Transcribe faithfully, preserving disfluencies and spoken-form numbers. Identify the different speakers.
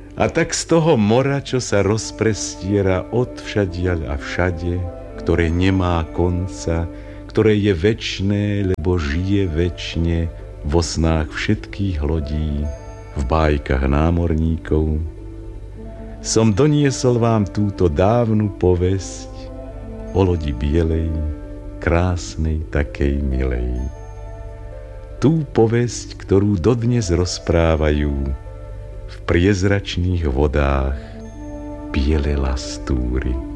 Speaker 1: A tak z toho mora, čo sa rozprestiera od všadiaľ a všade, ktoré nemá konca, ktoré je večné, lebo žije večne vo snách všetkých lodí, v bájkach námorníkov, som doniesol vám túto dávnu povesť o lodi bielej, krásnej, takej milej. Tú povesť, ktorú dodnes rozprávajú v priezračných vodách biele lastúry.